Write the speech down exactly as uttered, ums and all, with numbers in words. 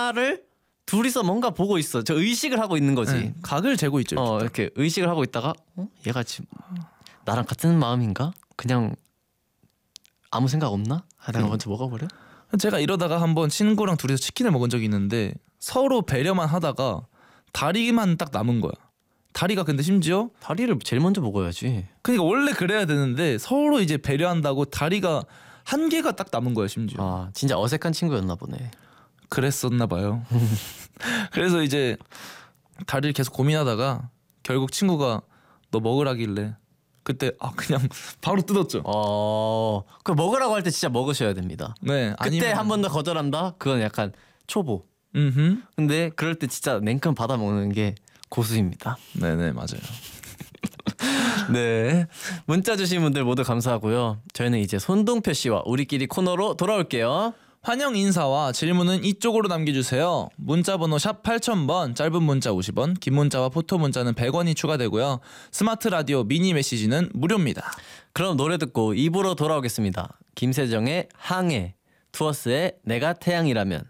나를 둘이서 뭔가 보고 있어. 저 의식을 하고 있는 거지. 네, 각을 재고 있죠. 어 이렇게 의식을 하고 있다가 어? 얘가 지금 나랑 같은 마음인가? 그냥 아무 생각 없나? 하다가 음. 먼저 먹어버려? 제가 이러다가 한번 친구랑 둘이서 치킨을 먹은 적이 있는데 서로 배려만 하다가 다리만 딱 남은 거야. 다리가 근데 심지어 다리를 제일 먼저 먹어야지. 그러니까 원래 그래야 되는데 서로 이제 배려한다고 다리가 한 개가 딱 남은 거야 심지어. 아 진짜 어색한 친구였나 보네. 그랬었나 봐요. 그래서 이제 다리를 계속 고민하다가 결국 친구가 너 먹으라길래 그때 아 그냥 바로 뜯었죠. 어, 그 먹으라고 할 때 진짜 먹으셔야 됩니다. 네. 그때 한 번 더 거절한다? 그건 약간 초보. 음. 근데 그럴 때 진짜 냉큼 받아 먹는 게 고수입니다. 네네 맞아요. 네, 문자 주신 분들 모두 감사하고요. 저희는 이제 손동표 씨와 우리끼리 코너로 돌아올게요. 환영 인사와 질문은 이쪽으로 남겨주세요. 문자번호 샵 팔천 번, 짧은 문자 오십 원, 긴 문자와 포토 문자는 백 원이 추가되고요. 스마트 라디오 미니 메시지는 무료입니다. 그럼 노래 듣고 이 부로 돌아오겠습니다. 김세정의 항해, 투어스의 내가 태양이라면.